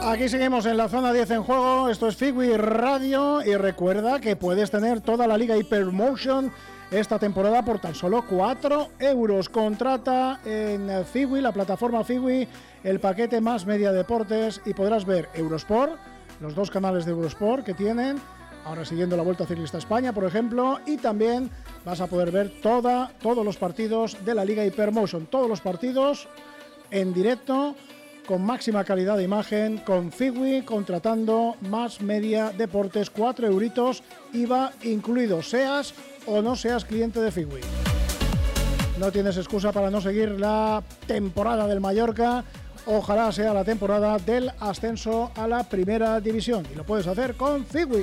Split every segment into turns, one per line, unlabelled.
Aquí seguimos en la zona 10 en juego. Esto es Figui Radio y recuerda que puedes tener toda la Liga Hypermotion esta temporada por tan solo 4 euros. Contrata en Figui, la plataforma Figui, el paquete más Media Deportes y podrás ver Eurosport, los 2 canales de Eurosport que tienen, ahora siguiendo la Vuelta Ciclista España, por ejemplo, y también vas a poder ver todos los partidos de la Liga Hypermotion, todos los partidos en directo, con máxima calidad de imagen, con Figui, contratando más Media Deportes, 4 euritos, IVA incluido, seas o no seas cliente de Figui. No tienes excusa para no seguir la temporada del Mallorca. Ojalá sea la temporada del ascenso a la primera división y lo puedes hacer con Figui.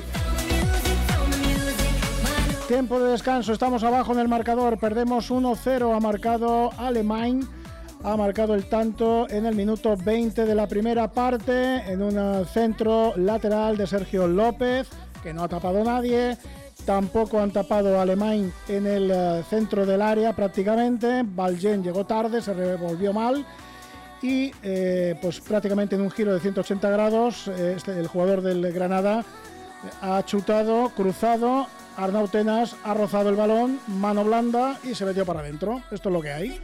Tiempo de descanso, estamos abajo en el marcador, perdemos 1-0, ha marcado Alemán. Ha marcado el tanto en el minuto 20 de la primera parte, en un centro lateral de Sergio López, que no ha tapado nadie. Tampoco han tapado a Alemán en el centro del área prácticamente. Valjean llegó tarde, se revolvió mal. Y pues prácticamente en un giro de 180 grados, el jugador del Granada ha chutado, cruzado. Arnau Tenas ha rozado el balón, mano blanda y se metió para adentro. Esto es lo que hay.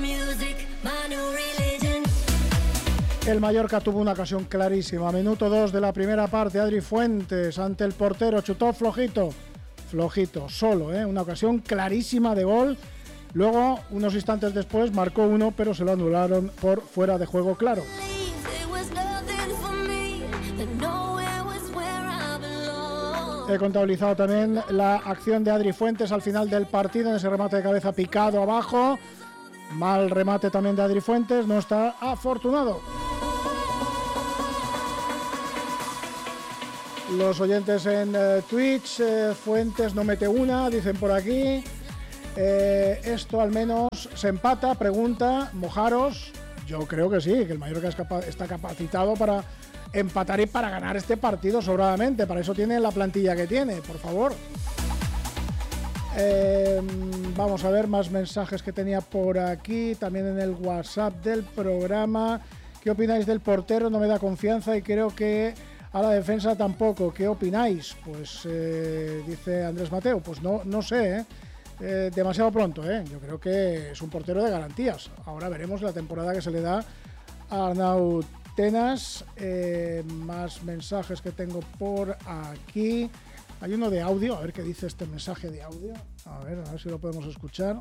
El Mallorca tuvo una ocasión clarísima. Minuto 2 de la primera parte, Adri Fuentes ante el portero, chutó flojito, solo, una ocasión clarísima de gol. Luego, unos instantes después, marcó uno, pero se lo anularon por fuera de juego claro. He contabilizado también la acción de Adri Fuentes al final del partido, en ese remate de cabeza picado abajo. Mal remate también de Adri Fuentes, no está afortunado. Los oyentes en Twitch, Fuentes no mete una, dicen por aquí. Esto al menos se empata, pregunta, mojaros. Yo creo que sí, que el Mallorca está capacitado para empatar y para ganar este partido sobradamente. Para eso tiene la plantilla que tiene, por favor. Vamos a ver más mensajes que tenía por aquí, también en el WhatsApp del programa. ¿Qué opináis del portero? No me da confianza y creo que a la defensa tampoco. ¿Qué opináis? Pues dice Andrés Mateo, pues no sé, demasiado pronto, Yo creo que es un portero de garantías. Ahora veremos la temporada que se le da a Arnau Tenas. Más mensajes que tengo por aquí. Hay uno de audio, a ver qué dice este mensaje de audio. A ver si lo podemos escuchar.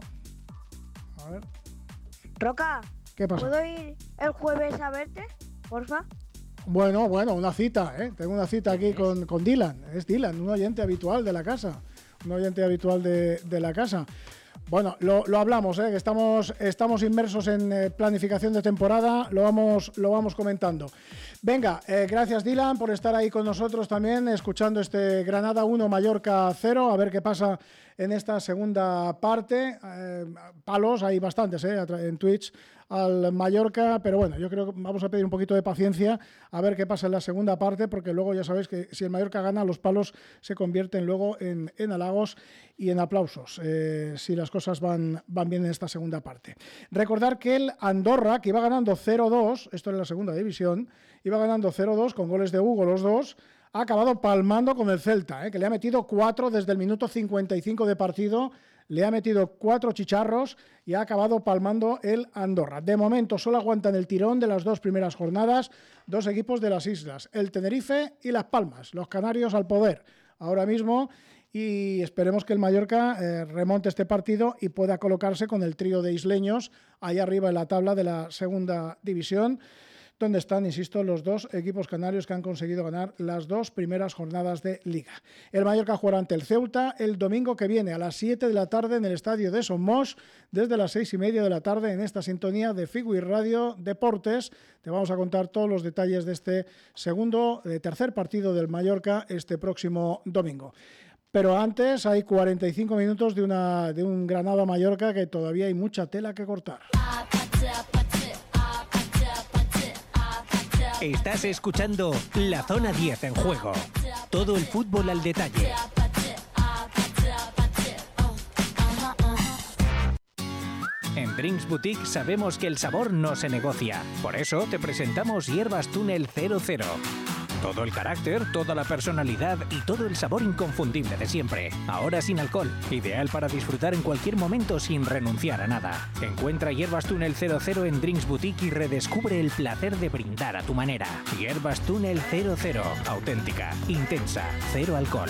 A ver.
Roca,
¿qué pasa?
¿Puedo ir el jueves a verte, porfa?
Bueno, una cita, Tengo una cita aquí con Dylan. Es Dylan, un oyente habitual de la casa. Un oyente habitual de la casa. Bueno, lo hablamos, que estamos inmersos en planificación de temporada, lo vamos comentando. Venga, gracias Dylan por estar ahí con nosotros también, escuchando este Granada 1, Mallorca 0, a ver qué pasa en esta segunda parte. Palos hay bastantes en Twitch al Mallorca, pero bueno, yo creo que vamos a pedir un poquito de paciencia a ver qué pasa en la segunda parte, porque luego ya sabéis que si el Mallorca gana, los palos se convierten luego en halagos y en aplausos, si las cosas van bien en esta segunda parte. Recordar que el Andorra, que iba ganando 0-2, esto en la segunda división, iba ganando 0-2 con goles de Hugo los dos, ha acabado palmando con el Celta, que le ha metido 4 desde el minuto 55 de partido, le ha metido 4 chicharros y ha acabado palmando el Andorra. De momento solo aguantan el tirón de las 2 primeras jornadas 2 equipos de las islas, el Tenerife y Las Palmas, los canarios al poder ahora mismo, y esperemos que el Mallorca remonte este partido y pueda colocarse con el trío de isleños ahí arriba en la tabla de la segunda división, donde están, insisto, los 2 equipos canarios que han conseguido ganar las 2 primeras jornadas de Liga. El Mallorca jugará ante el Ceuta el domingo que viene a las 7 de la tarde en el estadio de Somos, desde las 6:30 de la tarde en esta sintonía de Figui Radio Deportes. Te vamos a contar todos los detalles de este tercer partido del Mallorca este próximo domingo. Pero antes hay 45 minutos de un Granada-Mallorca que todavía hay mucha tela que cortar.
Estás escuchando La Zona 10 en juego. Todo el fútbol al detalle. En Drinks Boutique sabemos que el sabor no se negocia. Por eso te presentamos Hierbas Túnel 00. Todo el carácter, toda la personalidad y todo el sabor inconfundible de siempre. Ahora sin alcohol. Ideal para disfrutar en cualquier momento sin renunciar a nada. Encuentra Hierbas Túnel 00 en Drinks Boutique y redescubre el placer de brindar a tu manera. Hierbas Túnel 00. Auténtica, intensa, cero alcohol.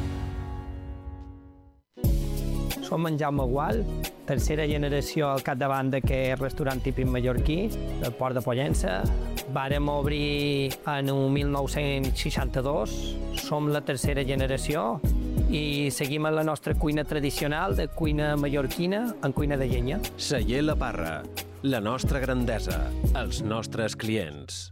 Som en Jaume Gual, tercera generació al capdavant d'aquest restaurant típic mallorquí, del Port de Pollença. Vàrem obrir en 1962, som la tercera generació i seguim en la nostra cuina tradicional de cuina mallorquina en cuina de llenya.
Celler La Parra, la nostra grandesa, els nostres clients.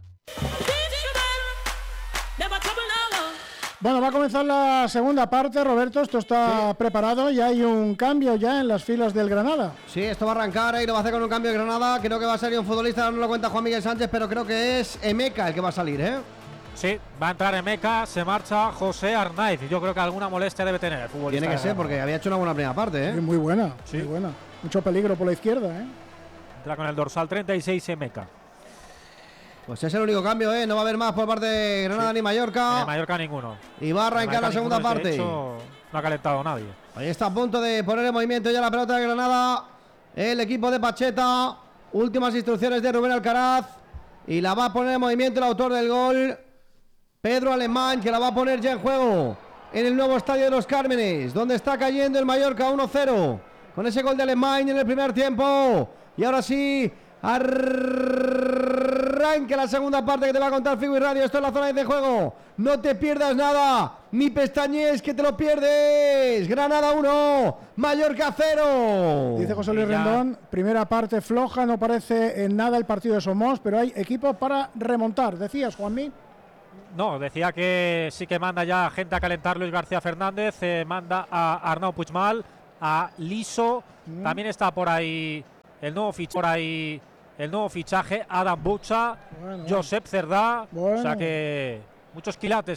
Bueno, va a comenzar la segunda parte, Roberto, esto está preparado y hay un cambio ya en las filas del Granada.
Sí, esto va a arrancar y lo va a hacer con un cambio de Granada, creo que va a salir un futbolista, no lo cuenta Juan Miguel Sánchez, pero creo que es Emeka el que va a salir, ¿eh?
Sí, va a entrar Emeka, se marcha José Arnaiz, yo creo que alguna molestia debe tener el futbolista.
Tiene que ser, porque había hecho una buena primera parte, ¿eh?
Sí, muy buena,
sí.
Muy buena. Mucho peligro por la izquierda, ¿eh?
Entra con el dorsal 36 Emeka.
Pues es el único cambio, ¿eh? No va a haber más por parte de Granada ni Mallorca.
Ni Mallorca ninguno.
Y va a arrancar la segunda parte.
De hecho, no ha calentado nadie.
Ahí está a punto de poner en movimiento ya la pelota de Granada. El equipo de Pacheta. Últimas instrucciones de Rubén Alcaraz. Y la va a poner en movimiento el autor del gol, Pedro Alemán, que la va a poner ya en juego en el nuevo estadio de Los Cármenes, donde está cayendo el Mallorca 1-0. Con ese gol de Alemán en el primer tiempo. Y ahora sí, arranca la segunda parte que te va a contar Figo y Radio. Esto es la zona de juego. No te pierdas nada, ni pestañees que te lo pierdes. Granada 1, Mallorca 0.
Dice José Luis Rendón, primera parte floja, no parece en nada el partido de Somos, pero hay equipo para remontar. ¿Decías, Juanmi?
No, decía que sí que manda ya gente a calentar Luis García Fernández, manda a Arnau Puigmal, a Liso, también está por ahí el nuevo fichaje, Adam Bucha, Josep Cerdá, o sea que muchos quilates